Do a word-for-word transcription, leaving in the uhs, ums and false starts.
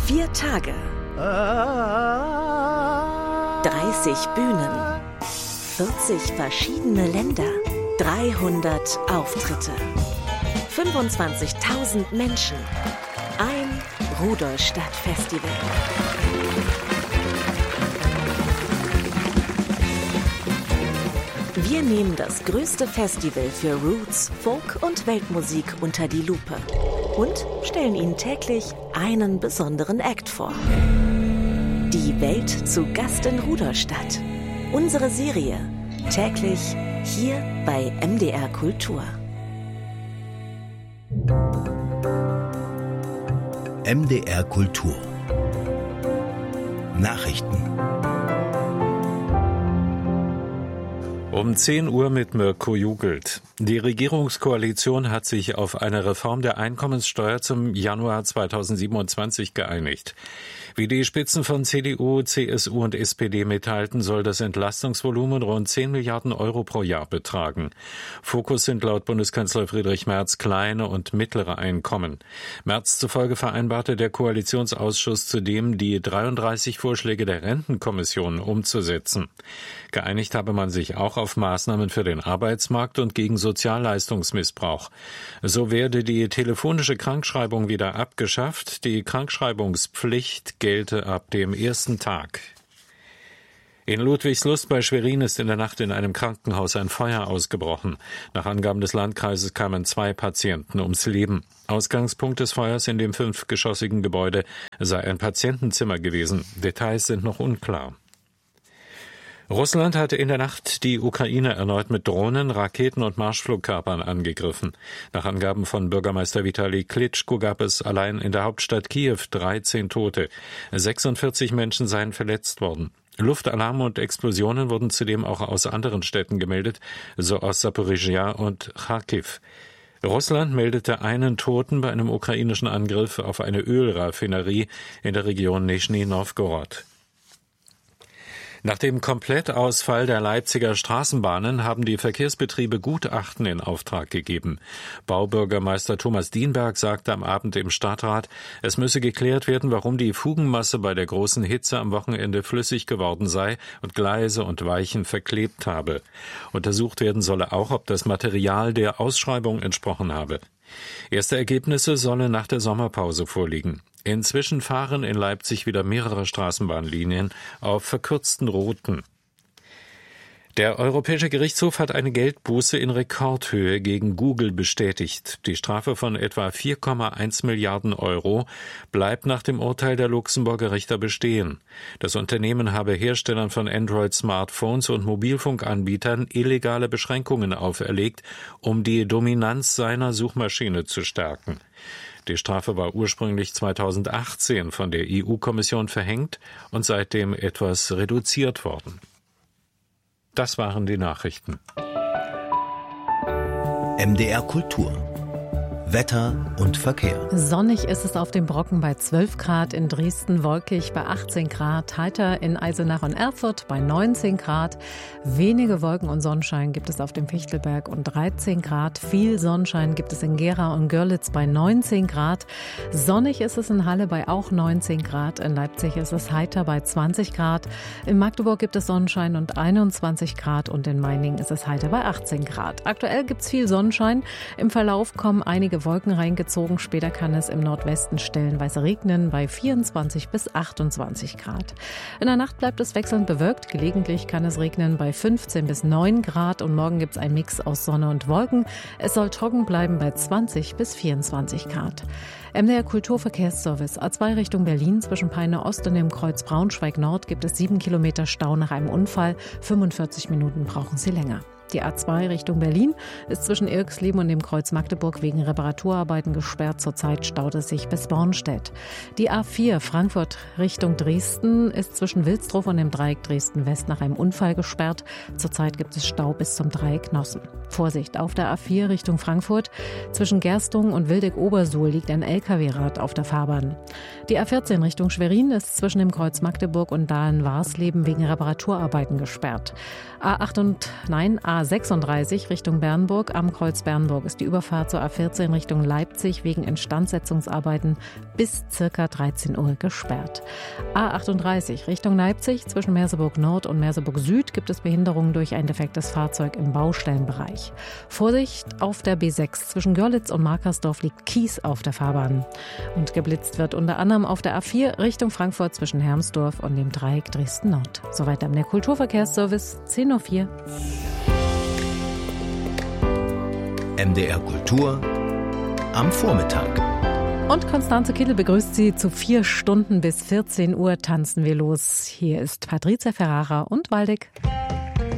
Vier Tage. dreißig Bühnen. vierzig verschiedene Länder. dreihundert Auftritte. fünfundzwanzigtausend Menschen. Ein Rudolstadt-Festival. Wir nehmen das größte Festival für Roots, Folk und Weltmusik unter die Lupe und stellen Ihnen täglich einen besonderen Act vor. Die Welt zu Gast in Rudolstadt. Unsere Serie täglich hier bei M D R Kultur. M D R Kultur. Nachrichten. Um zehn Uhr mit Mirko Jugelt. Die Regierungskoalition hat sich auf eine Reform der Einkommenssteuer zum Januar zweitausendsiebenundzwanzig geeinigt. Wie die Spitzen von C D U, C S U und S P D mitteilten, soll das Entlastungsvolumen rund zehn Milliarden Euro pro Jahr betragen. Fokus sind laut Bundeskanzler Friedrich Merz kleine und mittlere Einkommen. Merz zufolge vereinbarte der Koalitionsausschuss zudem, die dreiunddreißig Vorschläge der Rentenkommission umzusetzen. Geeinigt habe man sich auch auf Maßnahmen für den Arbeitsmarkt und gegen Sozialleistungsmissbrauch. So werde die telefonische Krankschreibung wieder abgeschafft. Die Krankschreibungspflicht gelte ab dem ersten Tag. In Ludwigslust bei Schwerin ist in der Nacht in einem Krankenhaus ein Feuer ausgebrochen. Nach Angaben des Landkreises kamen zwei Patienten ums Leben. Ausgangspunkt des Feuers in dem fünfgeschossigen Gebäude sei ein Patientenzimmer gewesen. Details sind noch unklar. Russland hatte in der Nacht die Ukraine erneut mit Drohnen, Raketen und Marschflugkörpern angegriffen. Nach Angaben von Bürgermeister Vitali Klitschko gab es allein in der Hauptstadt Kiew dreizehn Tote. sechsundvierzig Menschen seien verletzt worden. Luftalarm und Explosionen wurden zudem auch aus anderen Städten gemeldet, so aus Saporizhia und Charkiw. Russland meldete einen Toten bei einem ukrainischen Angriff auf eine Ölraffinerie in der Region Nischni Nowgorod. Nach dem Komplettausfall der Leipziger Straßenbahnen haben die Verkehrsbetriebe Gutachten in Auftrag gegeben. Baubürgermeister Thomas Dienberg sagte am Abend im Stadtrat, es müsse geklärt werden, warum die Fugenmasse bei der großen Hitze am Wochenende flüssig geworden sei und Gleise und Weichen verklebt habe. Untersucht werden solle auch, ob das Material der Ausschreibung entsprochen habe. Erste Ergebnisse sollen nach der Sommerpause vorliegen. Inzwischen fahren in Leipzig wieder mehrere Straßenbahnlinien auf verkürzten Routen. Der Europäische Gerichtshof hat eine Geldbuße in Rekordhöhe gegen Google bestätigt. Die Strafe von etwa vier Komma eins Milliarden Euro bleibt nach dem Urteil der Luxemburger Richter bestehen. Das Unternehmen habe Herstellern von Android-Smartphones und Mobilfunkanbietern illegale Beschränkungen auferlegt, um die Dominanz seiner Suchmaschine zu stärken. Die Strafe war ursprünglich zweitausendachtzehn von der E U-Kommission verhängt und seitdem etwas reduziert worden. Das waren die Nachrichten. M D R Kultur. Wetter und Verkehr. Sonnig ist es auf dem Brocken bei zwölf Grad, in Dresden wolkig bei achtzehn Grad, heiter in Eisenach und Erfurt bei neunzehn Grad. Wenige Wolken und Sonnenschein gibt es auf dem Fichtelberg und dreizehn Grad. Viel Sonnenschein gibt es in Gera und Görlitz bei neunzehn Grad. Sonnig ist es in Halle bei auch neunzehn Grad. In Leipzig ist es heiter bei zwanzig Grad. In Magdeburg gibt es Sonnenschein und einundzwanzig Grad und in Meiningen ist es heiter bei achtzehn Grad. Aktuell gibt es viel Sonnenschein. Im Verlauf kommen einige Wolken reingezogen. Später kann es im Nordwesten stellenweise regnen bei vierundzwanzig bis achtundzwanzig Grad. In der Nacht bleibt es wechselnd bewölkt. Gelegentlich kann es regnen bei fünfzehn bis neun Grad und morgen gibt es einen Mix aus Sonne und Wolken. Es soll trocken bleiben bei zwanzig bis vierundzwanzig Grad. M D R Kulturverkehrsservice A zwei Richtung Berlin zwischen Peine Ost und dem Kreuz Braunschweig Nord gibt es sieben Kilometer Stau nach einem Unfall. fünfundvierzig Minuten brauchen Sie länger. Die A zwei Richtung Berlin ist zwischen Irxleben und dem Kreuz Magdeburg wegen Reparaturarbeiten gesperrt. Zurzeit staut es sich bis Bornstedt. Die A vier Frankfurt Richtung Dresden ist zwischen Wilsdruff und dem Dreieck Dresden-West nach einem Unfall gesperrt. Zurzeit gibt es Stau bis zum Dreieck Nossen. Vorsicht, auf der A vier Richtung Frankfurt zwischen Gerstungen und Wildeck-Obersuhl liegt ein L K W-Rad auf der Fahrbahn. Die A vierzehn Richtung Schwerin ist zwischen dem Kreuz Magdeburg und Dahlen-Warsleben wegen Reparaturarbeiten gesperrt. A acht und nein, A A sechsunddreißig Richtung Bernburg. Am Kreuz Bernburg ist die Überfahrt zur A vierzehn Richtung Leipzig wegen Instandsetzungsarbeiten bis circa dreizehn Uhr gesperrt. A achtunddreißig Richtung Leipzig. Zwischen Merseburg Nord und Merseburg Süd gibt es Behinderungen durch ein defektes Fahrzeug im Baustellenbereich. Vorsicht auf der B sechs. Zwischen Görlitz und Markersdorf liegt Kies auf der Fahrbahn. Und geblitzt wird unter anderem auf der A vier Richtung Frankfurt zwischen Hermsdorf und dem Dreieck Dresden Nord. Soweit am der Kulturverkehrsservice, zehn Uhr vier. M D R Kultur am Vormittag. Und Konstanze Kittel begrüßt Sie zu vier Stunden bis vierzehn Uhr tanzen wir los. Hier ist Patrizia Ferrara und Waldeck.